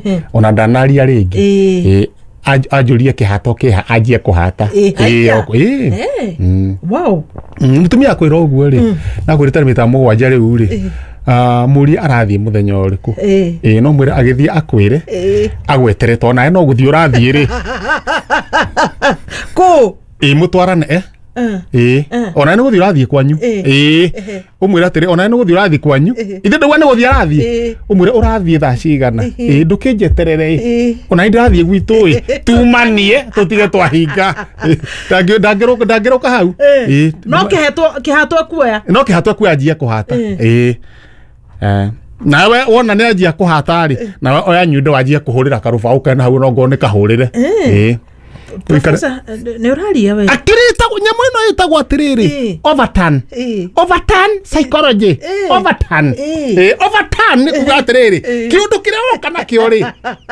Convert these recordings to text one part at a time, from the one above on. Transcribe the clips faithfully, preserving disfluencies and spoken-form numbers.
ona ndanaria ringi eh ajurie kihato kiha ajie kuhata eh eh wow mutumia kwira uguo ri na kwirita mita mugwanja riu ri ah muri arathie muthenya uriku eh no mwire agithie akwire agwetere to nae no guthie urathie ri ko eh mutwarane eh eh ona ni guthie urathie kwanyu eh umwire atiri ona ni guthie urathie kwanyu ithe ndugwa ni guthie arathie umwire urathie tha cigana eh ndukinjeterere ona ndirathie gwitu eh tumanie tutige twahinga ndangiro ndangiro ndangiroka hau eh no kihetwo kihatwo kuoya no kihatwo kuoya njie kuhata eh eh nawe wona ni njie kuhata ri nawe oya nyundo wajie kuhurira karuba ukena hau no ngone kahurire eh Professor neuralia we akirita nyamo ino itagwa atiriri overturn overturn psychology overturn eh overturn ni kuga atiriri kiundu kiria woka nakio ri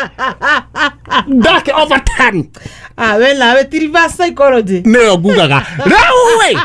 ndake overturn ah we la we reverse psychology neo gugaga rawe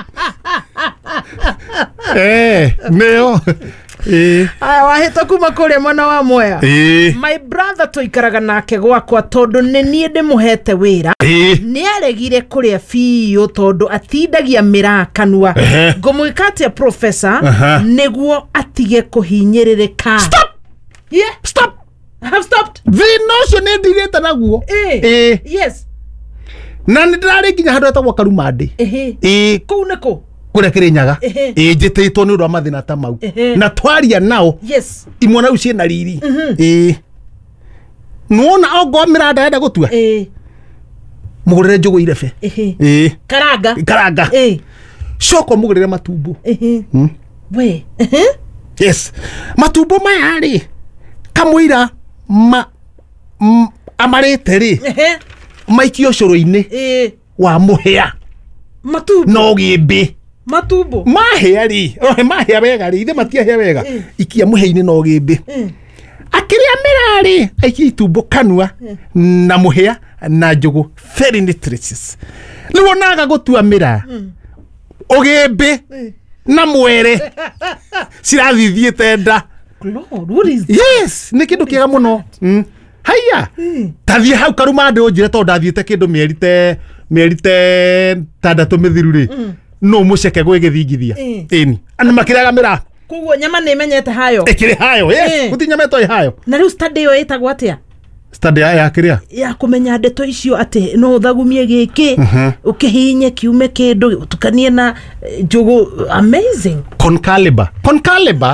eh neo eh aya wahita kuma kure mwana wa moya eh my brother toikaraga nake gwakwa tondu ni nie ndimuhete wira ni aregire kuria fiyo tondu atindagia mirakanua ngomwikatia professor niguo atige kuhinyiririka stop yeah stop I have stopped the notion ni ndireta naguo eh eh yes na ndirari kinya handu etagwo Karumandi eh eh kuu niko kure Kirinyaga eh njititwo ni undu wa mathina ta mau na twaria nao yes imwana ucie na riri eh nuona ogo miranda enda gutua eh mugurire njugu irebe eh karanga karanga eh shoko mugurire matumbo eh we yes matumbo maya ri kamwira ma amarete ri maikio coro-ini eh wa muhia matumbo no gimbi matumbo mahia ri ohe mahia wega ri ithe matiahia wega ikia muhia-ini no gimbi akiria mirari aikia itumbo kanua na muhia na njugu very nutritious ni wonaga gutua mira ugimbi na mwere cirathithiete nda Lord what is yes ni kindu kiega muno haya tathie hau Karumandi unjire to ndathiete kindu mierite mierite tandatu mithiru ri no muceke gwigithingithia ini ani makiraga mira kuguo nyama ni menyete hayo ikiri hayo yes guti nyama to hayo na riu study yo itagwa atia study ya kiria ya kumenya ndeto icio ati no thagumie giki ukihinye kiume kindu tukanie na njugu amazing Concalibre Concalibre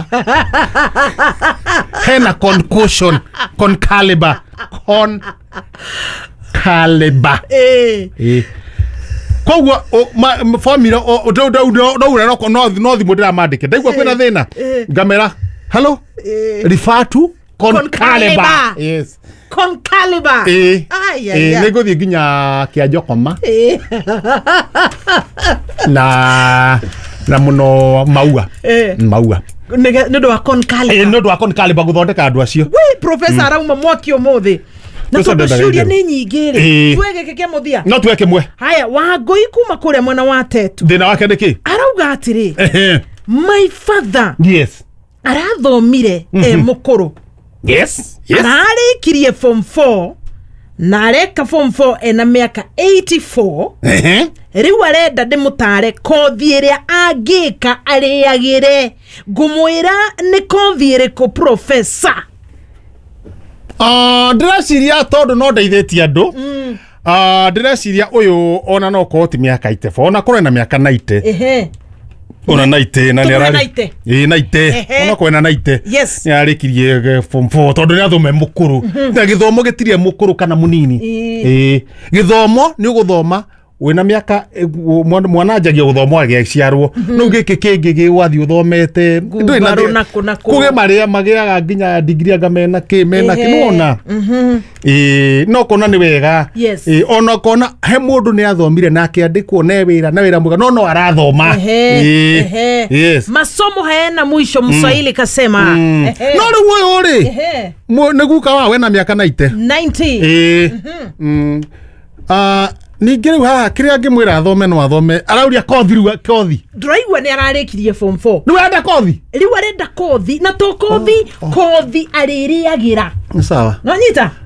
hena concussion Concalibre con Concalibre eh eh koguo formula o do do do no no no thimu ndira mandike ndaigua kwina thina ngamera hello refer to Concalibre yes Concalibre eh ai ai nego thi ginya kia Jokoma eh na na muno maua maua ndo wa Concalibre eh ndo wa Concalibre guthondeka andu acio we professor arauma mwaki umuthi na tondu ciuria ni nyingi ri twege keke muthia no tweke mwe haya Wangui kuma kuria mwana wa Tetu thina wake ndiki arauga atiri my father yes arathomire e mukuru yes yes ararikirie form four na areka form four ena miaka eighty-four ehe riu arenda ndimutare kothi iria angika ariagire ngumwira ni kothi iriku professor ah ndiraciria tondu no ndeithĩtie andu ah ndiraciria uyu ona no ko ti miaka eighty-four ona kore na miaka ninety ehe ona ninety na ni arari ninety eh ninety ona ko na ninety yes ni arikirie form four tondu ni athome mukuru na githomo gitirie mukuru kana munini eh githomo ni uguthoma wina miaka mwananjagia guthoma agiciarwo no giki kingi giwathi uthomete ndui na kuge maria magiaga nginya degree agamena ki mena kinona eh no kona ni wega eh ona kona he mundu ni athomire nake andikwo ne wira na wira muga no no arathoma eh yes masomo hayana mwisho Mswahili kasema no ri uyu ri niguka wa we na miaka ninety ninety eh ah ningiru ha kiria ngimwira athome no athome arauria kothi ru kothi ndiraigua ni ararikirie form four ni wenda kothi riu arenda kothi na to kothi kothi aririagira sawa no nyita